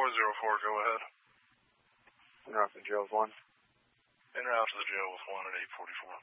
404, go ahead. En route to the jail with 1. En route to the jail with 1 at 844.